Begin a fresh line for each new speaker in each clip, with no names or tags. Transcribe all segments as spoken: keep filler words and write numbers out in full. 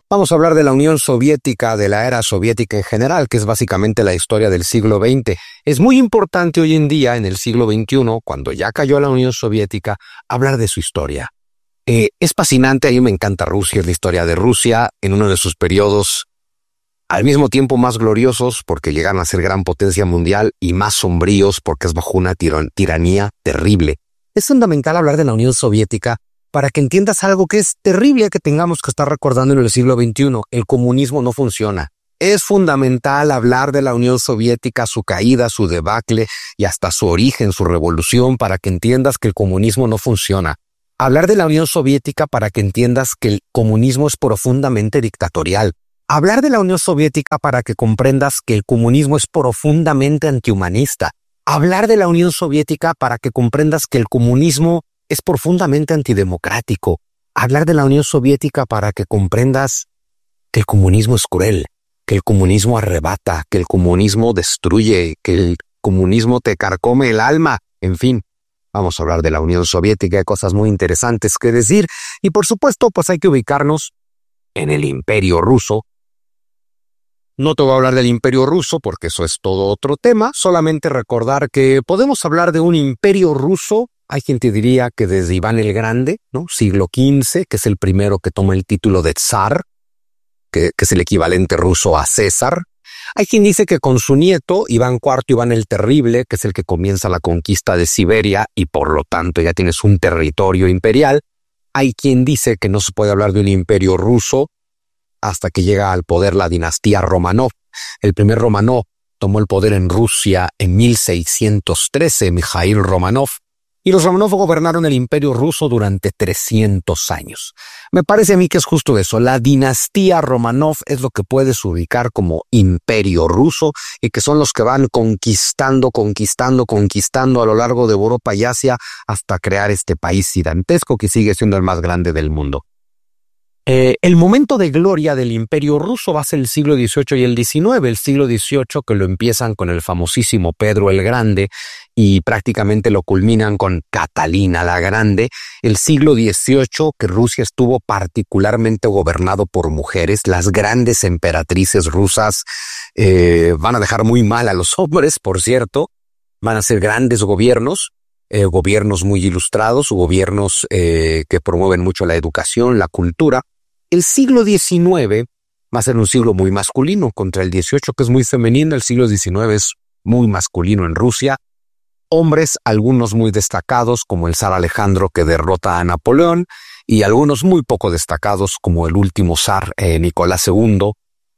Vamos a hablar de la Unión Soviética, de la era soviética en general, que es básicamente la historia del siglo veinte. Es muy importante hoy en día, en el siglo veintiuno, cuando ya cayó la Unión Soviética, hablar de su historia. Eh, es fascinante, a mí me encanta Rusia, es la historia de Rusia, en uno de sus periodos al mismo tiempo más gloriosos, porque llegan a ser gran potencia mundial, y más sombríos, porque es bajo una tiran- tiranía terrible. Es fundamental hablar de la Unión Soviética para que entiendas algo que es terrible que tengamos que estar recordando en el siglo veintiuno. El comunismo no funciona. Es fundamental hablar de la Unión Soviética, su caída, su debacle y hasta su origen, su revolución, para que entiendas que el comunismo no funciona. Hablar de la Unión Soviética para que entiendas que el comunismo es profundamente dictatorial. Hablar de la Unión Soviética para que comprendas que el comunismo es profundamente antihumanista. Hablar de la Unión Soviética para que comprendas que el comunismo es profundamente antidemocrático. Hablar de la Unión Soviética para que comprendas que el comunismo es cruel, que el comunismo arrebata, que el comunismo destruye, que el comunismo te carcome el alma. En fin, vamos a hablar de la Unión Soviética, hay cosas muy interesantes que decir. Y por supuesto, pues hay que ubicarnos en el Imperio Ruso. No te voy a hablar del Imperio Ruso porque eso es todo otro tema, solamente recordar que podemos hablar de un Imperio Ruso. Hay quien te diría que desde Iván el Grande, ¿no? siglo quince, que es el primero que toma el título de zar, que, que es el equivalente ruso a César. Hay quien dice que con su nieto, Iván cuarto, Iván el Terrible, que es el que comienza la conquista de Siberia y por lo tanto ya tienes un territorio imperial. Hay quien dice que no se puede hablar de un imperio ruso hasta que llega al poder la dinastía Romanov. El primer Romanov tomó el poder en Rusia en mil seiscientos trece, Mijaíl Romanov. Y los Romanov gobernaron el imperio ruso durante trescientos años. Me parece a mí que es justo eso. La dinastía Romanov es lo que puedes ubicar como imperio ruso y que son los que van conquistando, conquistando, conquistando a lo largo de Europa y Asia hasta crear este país gigantesco que sigue siendo el más grande del mundo. Eh, el momento de gloria del Imperio Ruso va a ser el siglo dieciocho y el diecinueve. El siglo dieciocho que lo empiezan con el famosísimo Pedro el Grande y prácticamente lo culminan con Catalina la Grande. El siglo dieciocho que Rusia estuvo particularmente gobernado por mujeres. Las grandes emperatrices rusas eh, van a dejar muy mal a los hombres, por cierto. Van a ser grandes gobiernos. Eh, gobiernos muy ilustrados, gobiernos eh, que promueven mucho la educación, la cultura. El siglo diecinueve va a ser un siglo muy masculino contra el dieciocho, que es muy femenino. El siglo diecinueve es muy masculino en Rusia. Hombres, algunos muy destacados, como el zar Alejandro que derrota a Napoleón, y algunos muy poco destacados, como el último zar eh, Nicolás segundo,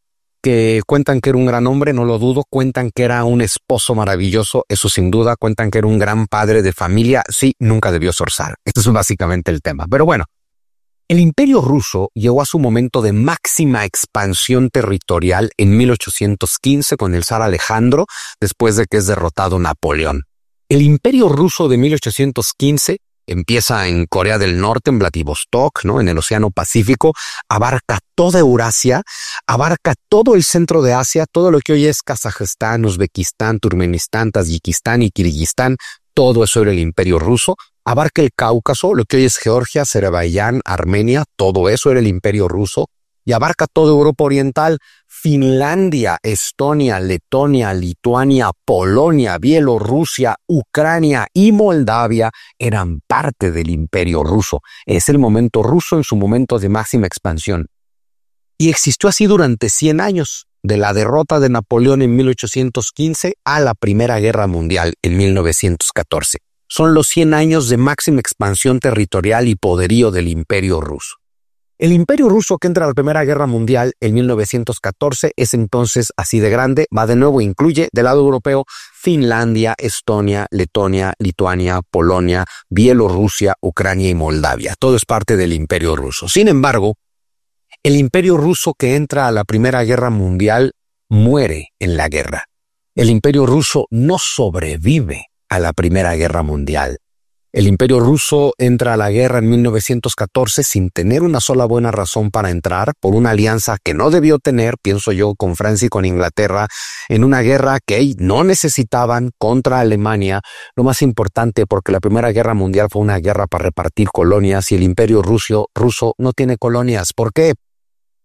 que cuentan que era un gran hombre, no lo dudo, cuentan que era un esposo maravilloso, eso sin duda, cuentan que era un gran padre de familia, sí, nunca debió zorzar. Esto es básicamente el tema. Pero bueno, el Imperio Ruso llegó a su momento de máxima expansión territorial en mil ochocientos quince con el zar Alejandro, después de que es derrotado Napoleón. El Imperio Ruso de mil ochocientos quince empieza en Corea del Norte, en Vladivostok, ¿no? En el Océano Pacífico, abarca toda Eurasia, abarca todo el centro de Asia, todo lo que hoy es Kazajistán, Uzbekistán, Turkmenistán, Tayikistán y Kirguistán, todo eso era el Imperio Ruso. Abarca el Cáucaso, lo que hoy es Georgia, Azerbaiyán, Armenia, todo eso era el Imperio Ruso. Y abarca toda Europa Oriental, Finlandia, Estonia, Letonia, Lituania, Polonia, Bielorrusia, Ucrania y Moldavia eran parte del Imperio Ruso. Es el momento ruso en su momento de máxima expansión. Y existió así durante cien años, de la derrota de Napoleón en mil ochocientos quince a la Primera Guerra Mundial en mil novecientos catorce. Son los cien años de máxima expansión territorial y poderío del Imperio Ruso. El Imperio Ruso que entra a la Primera Guerra Mundial en mil novecientos catorce es entonces así de grande, va de nuevo, incluye del lado europeo Finlandia, Estonia, Letonia, Lituania, Polonia, Bielorrusia, Ucrania y Moldavia. Todo es parte del Imperio Ruso. Sin embargo, el Imperio Ruso que entra a la Primera Guerra Mundial muere en la guerra. El Imperio Ruso no sobrevive a la Primera Guerra Mundial. El Imperio Ruso entra a la guerra en mil novecientos catorce sin tener una sola buena razón para entrar, por una alianza que no debió tener, pienso yo, con Francia y con Inglaterra, en una guerra que no necesitaban contra Alemania. Lo más importante, porque la Primera Guerra Mundial fue una guerra para repartir colonias y el Imperio Ruso, ruso no tiene colonias. ¿Por qué?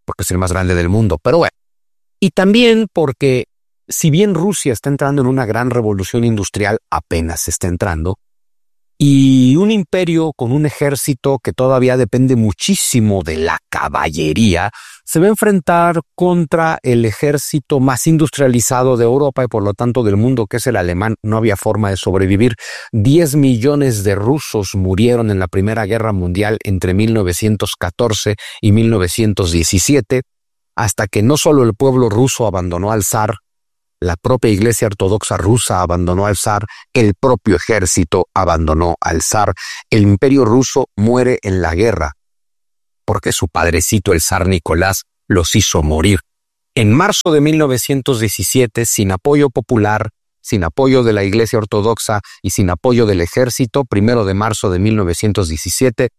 porque es el más grande del mundo, pero bueno. Y también porque, si bien Rusia está entrando en una gran revolución industrial, apenas está entrando, y un imperio con un ejército que todavía depende muchísimo de la caballería, se va a enfrentar contra el ejército más industrializado de Europa y por lo tanto del mundo, que es el alemán. No había forma de sobrevivir. Diez millones de rusos murieron en la Primera Guerra Mundial entre mil novecientos catorce y mil novecientos diecisiete, hasta que no solo el pueblo ruso abandonó al zar, la propia Iglesia Ortodoxa rusa abandonó al zar, el propio ejército abandonó al zar. El imperio ruso muere en la guerra, porque su padrecito, el zar Nicolás, los hizo morir. En marzo de mil novecientos diecisiete, sin apoyo popular, sin apoyo de la Iglesia Ortodoxa y sin apoyo del ejército, primero de marzo de mil novecientos diecisiete,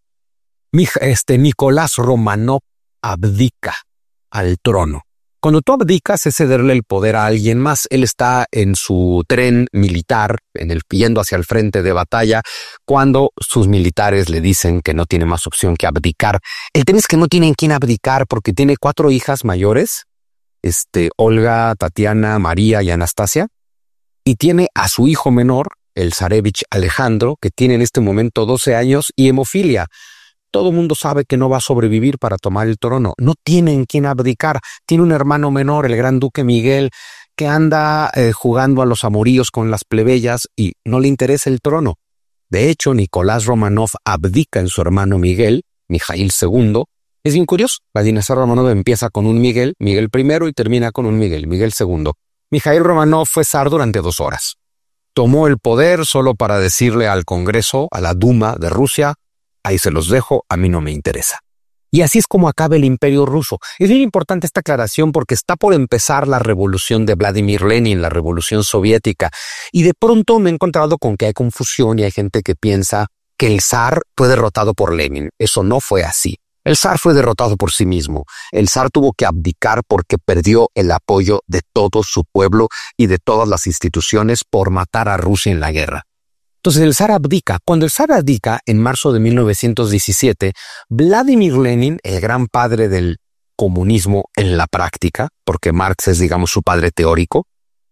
este Nicolás Románov abdica al trono. Cuando tú abdicas es cederle el poder a alguien más. Él está en su tren militar, en el, yendo hacia el frente de batalla, cuando sus militares le dicen que no tiene más opción que abdicar. El tema es que no tienen quien abdicar porque tiene cuatro hijas mayores, este, Olga, Tatiana, María y Anastasia, y tiene a su hijo menor, el zarevich Alejandro, que tiene en este momento doce años y hemofilia. Todo el mundo sabe que no va a sobrevivir para tomar el trono. No tienen quien abdicar. Tiene un hermano menor, el gran duque Miguel, que anda eh, jugando a los amoríos con las plebeyas y no le interesa el trono. De hecho, Nicolás Románov abdica en su hermano Miguel, Mijaíl segundo. Es bien curioso. La dinastía Románov empieza con un Miguel, Miguel primero, y termina con un Miguel, Miguel segundo. Mijaíl Románov fue zar durante dos horas. Tomó el poder solo para decirle al Congreso, a la Duma de Rusia: ahí se los dejo, a mí no me interesa. Y así es como acaba el imperio ruso. Es bien importante esta aclaración porque está por empezar la revolución de Vladimir Lenin, la revolución soviética, y de pronto me he encontrado con que hay confusión y hay gente que piensa que el zar fue derrotado por Lenin. Eso no fue así. El zar fue derrotado por sí mismo. El zar tuvo que abdicar porque perdió el apoyo de todo su pueblo y de todas las instituciones por matar a Rusia en la guerra. Entonces el zar abdica. Cuando el zar abdica, en marzo de mil novecientos diecisiete, Vladimir Lenin, el gran padre del comunismo en la práctica, porque Marx es, digamos, su padre teórico,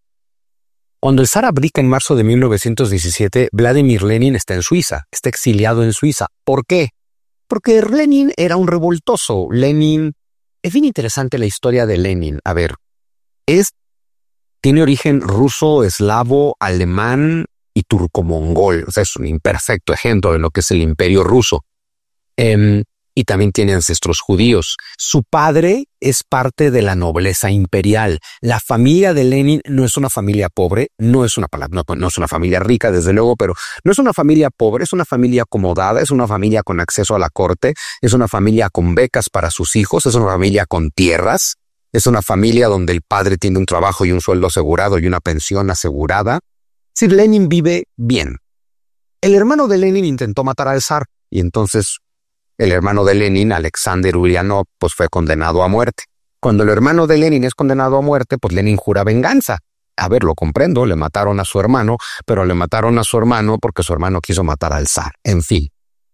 cuando el zar abdica en marzo de mil novecientos diecisiete, Vladimir Lenin está en Suiza, está exiliado en Suiza. ¿Por qué? Porque Lenin era un revoltoso. Lenin... Es bien interesante la historia de Lenin. A ver, es... tiene origen ruso, eslavo, alemán y turco-mongol. O sea, es un imperfecto ejemplo de lo que es el imperio ruso. Eh, y también tiene ancestros judíos. Su padre es parte de la nobleza imperial. La familia de Lenin no es una familia pobre, no es una, no, no es una familia rica, desde luego, pero no es una familia pobre, es una familia acomodada, es una familia con acceso a la corte, es una familia con becas para sus hijos, es una familia con tierras, es una familia donde el padre tiene un trabajo y un sueldo asegurado y una pensión asegurada. Sí, Lenin vive bien. El hermano de Lenin intentó matar al zar y entonces el hermano de Lenin, Alexander Ulyanov, pues fue condenado a muerte. Cuando el hermano de Lenin es condenado a muerte, pues Lenin jura venganza. A ver, lo comprendo, le mataron a su hermano, pero le mataron a su hermano porque su hermano quiso matar al zar. En fin.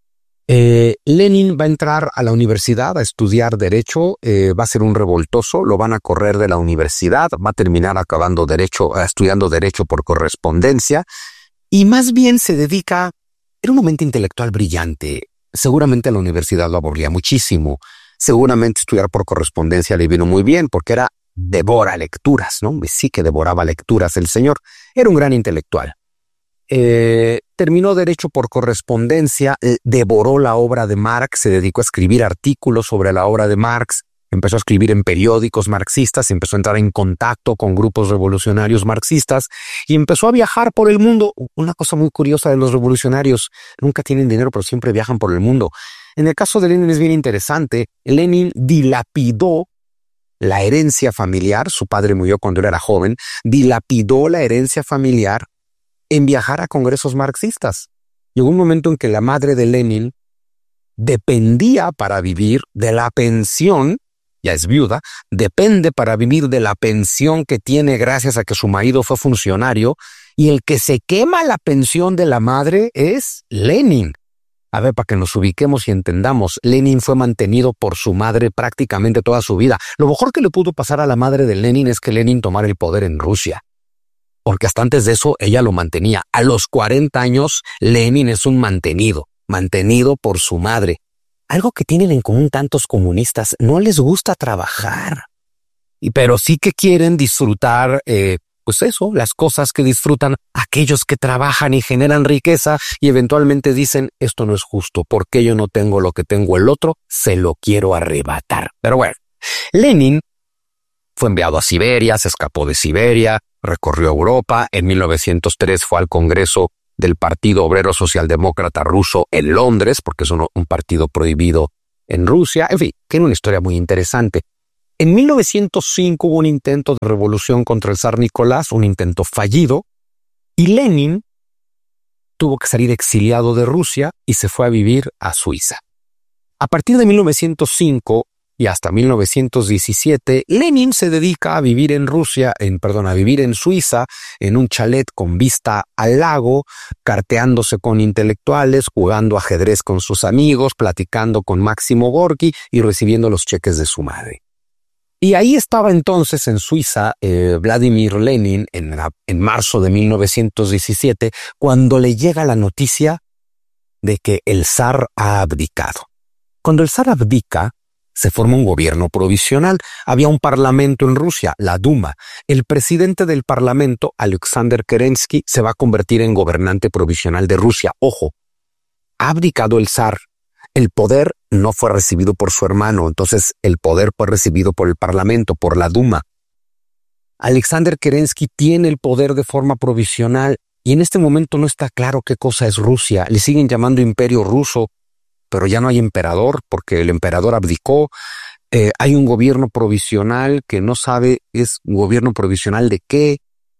Eh, Lenin va a entrar a la universidad a estudiar derecho, eh, va a ser un revoltoso, lo van a correr de la universidad, va a terminar acabando derecho, eh, estudiando derecho por correspondencia y más bien se dedica, era un momento intelectual brillante. Seguramente la universidad lo aburría muchísimo. Seguramente estudiar por correspondencia le vino muy bien porque era devora lecturas, ¿no? Sí que devoraba lecturas el señor. Era un gran intelectual. Eh, terminó derecho por correspondencia, eh, devoró la obra de Marx, se dedicó a escribir artículos sobre la obra de Marx, empezó a escribir en periódicos marxistas, empezó a entrar en contacto con grupos revolucionarios marxistas y empezó a viajar por el mundo. Una cosa muy curiosa de los revolucionarios, nunca tienen dinero pero siempre viajan por el mundo. En el caso de Lenin es bien interesante. Lenin dilapidó la herencia familiar, su padre murió cuando él era joven, dilapidó la herencia familiar en viajar a congresos marxistas. Llegó un momento en que la madre de Lenin dependía para vivir de la pensión, ya es viuda, depende para vivir de la pensión que tiene gracias a que su marido fue funcionario, y el que se quema la pensión de la madre es Lenin. A ver, para que nos ubiquemos y entendamos, Lenin fue mantenido por su madre prácticamente toda su vida. Lo mejor que le pudo pasar a la madre de Lenin es que Lenin tomara el poder en Rusia. Porque hasta antes de eso ella lo mantenía. A los cuarenta años, Lenin es un mantenido, mantenido por su madre. Algo que tienen en común tantos comunistas, no les gusta trabajar. Y pero sí que quieren disfrutar, eh, pues eso, las cosas que disfrutan aquellos que trabajan y generan riqueza y eventualmente dicen, esto no es justo, porque yo no tengo lo que tengo el otro, se lo quiero arrebatar. Pero bueno, Lenin fue enviado a Siberia, se escapó de Siberia, recorrió Europa, en mil novecientos tres fue al Congreso del Partido Obrero Socialdemócrata Ruso en Londres, porque es un, un partido prohibido en Rusia. En fin, tiene una historia muy interesante. En mil novecientos cinco hubo un intento de revolución contra el zar Nicolás, un intento fallido, y Lenin tuvo que salir exiliado de Rusia y se fue a vivir a Suiza. A partir de mil novecientos cinco y hasta mil novecientos diecisiete, Lenin se dedica a vivir en Rusia, en, perdón, a vivir en Suiza, en un chalet con vista al lago, carteándose con intelectuales, jugando ajedrez con sus amigos, platicando con Máximo Gorki y recibiendo los cheques de su madre. Y ahí estaba entonces en Suiza eh, Vladimir Lenin en, en marzo de mil novecientos diecisiete, cuando le llega la noticia de que el zar ha abdicado. Cuando el zar abdica, se forma un gobierno provisional. Había un parlamento en Rusia, la Duma. El presidente del parlamento, Alexander Kerensky, se va a convertir en gobernante provisional de Rusia. Ojo, ha abdicado el zar. El poder no fue recibido por su hermano, entonces el poder fue recibido por el parlamento, por la Duma. Alexander Kerensky tiene el poder de forma provisional y en este momento no está claro qué cosa es Rusia. Le siguen llamando Imperio Ruso, pero ya no hay emperador porque el emperador abdicó. Eh, hay un gobierno provisional que no sabe es un gobierno provisional de qué.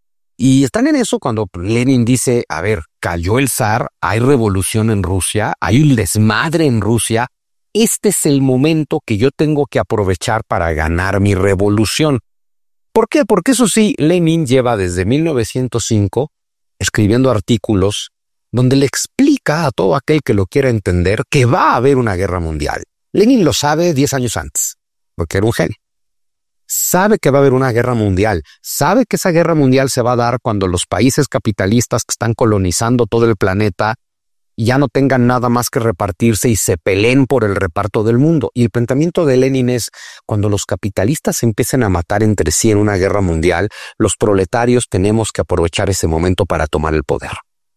Y están en eso cuando Lenin dice, a ver, cayó el zar, hay revolución en Rusia, hay un desmadre en Rusia. Este es el momento que yo tengo que aprovechar para ganar mi revolución. ¿Por qué? Porque eso sí, Lenin lleva desde mil novecientos cinco escribiendo artículos donde le explica a todo aquel que lo quiera entender que va a haber una guerra mundial. Lenin lo sabe diez años antes, porque era un genio. Sabe que va a haber una guerra mundial, sabe que esa guerra mundial se va a dar cuando los países capitalistas que están colonizando todo el planeta ya no tengan nada más que repartirse y se peleen por el reparto del mundo. Y el planteamiento de Lenin es, cuando los capitalistas se empiecen a matar entre sí en una guerra mundial, los proletarios tenemos que aprovechar ese momento para tomar el poder.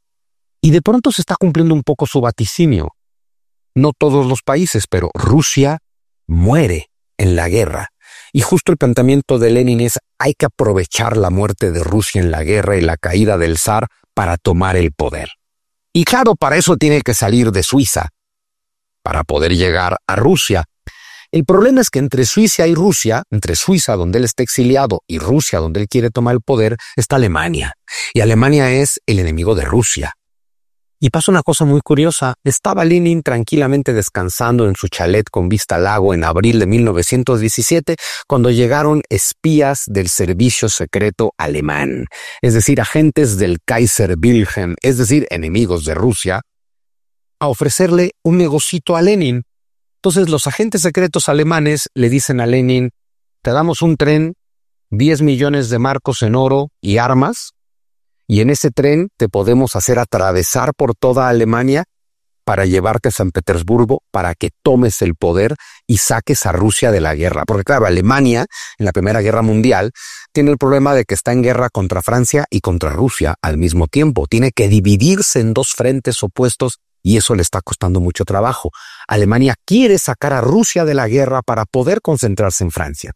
Y de pronto se está cumpliendo un poco su vaticinio. No todos los países, pero Rusia muere en la guerra. Y justo el planteamiento de Lenin es, hay que aprovechar la muerte de Rusia en la guerra y la caída del zar para tomar el poder. Y claro, para eso tiene que salir de Suiza, para poder llegar a Rusia. El problema es que entre Suiza y Rusia, entre Suiza donde él está exiliado y Rusia donde él quiere tomar el poder, está Alemania. Y Alemania es el enemigo de Rusia. Y pasa una cosa muy curiosa. Estaba Lenin tranquilamente descansando en su chalet con vista al lago en abril de mil novecientos diecisiete cuando llegaron espías del servicio secreto alemán, es decir, agentes del Kaiser Wilhelm, es decir, enemigos de Rusia, a ofrecerle un negocito a Lenin. Entonces los agentes secretos alemanes le dicen a Lenin, te damos un tren, diez millones de marcos en oro y armas, y en ese tren te podemos hacer atravesar por toda Alemania para llevarte a San Petersburgo para que tomes el poder y saques a Rusia de la guerra. Porque claro, Alemania en la Primera Guerra Mundial tiene el problema de que está en guerra contra Francia y contra Rusia al mismo tiempo. Tiene que dividirse en dos frentes opuestos y eso le está costando mucho trabajo. Alemania quiere sacar a Rusia de la guerra para poder concentrarse en Francia.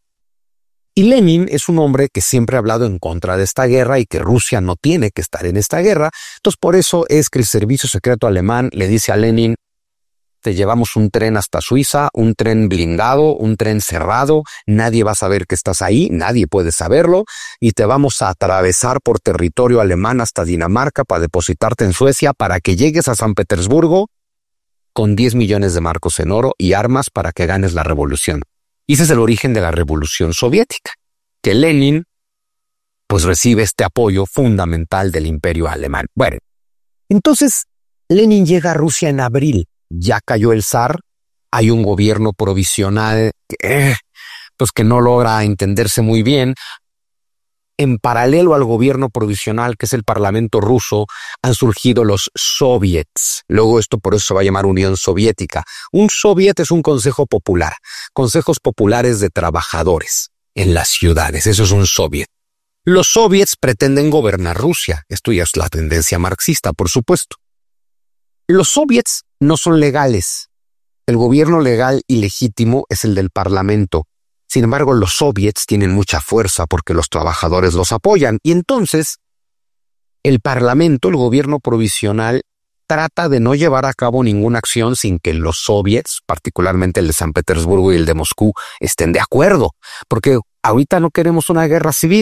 Y Lenin es un hombre que siempre ha hablado en contra de esta guerra y que Rusia no tiene que estar en esta guerra. Entonces por eso es que el servicio secreto alemán le dice a Lenin, te llevamos un tren hasta Suiza, un tren blindado, un tren cerrado, nadie va a saber que estás ahí, nadie puede saberlo, y te vamos a atravesar por territorio alemán hasta Dinamarca para depositarte en Suecia para que llegues a San Petersburgo con diez millones de marcos en oro y armas para que ganes la revolución. Y ese es el origen de la Revolución Soviética, que Lenin pues recibe este apoyo fundamental del Imperio Alemán. Bueno, entonces Lenin llega a Rusia en abril. ya cayó el zar, hay un gobierno provisional que, pues que no logra entenderse muy bien. En paralelo al gobierno provisional, que es el parlamento ruso, han surgido los soviets. Luego esto por eso se va a llamar Unión Soviética. Un soviet es un consejo popular, consejos populares de trabajadores en las ciudades. Eso es un soviet. Los soviets pretenden gobernar Rusia. Esto ya es la tendencia marxista, por supuesto. Los soviets no son legales. El gobierno legal y legítimo es el del parlamento. Sin embargo, los soviets tienen mucha fuerza porque los trabajadores los apoyan. Y entonces, el parlamento, el gobierno provisional, trata de no llevar a cabo ninguna acción sin que los soviets, particularmente el de San Petersburgo y el de Moscú, estén de acuerdo. Porque ahorita no queremos una guerra civil.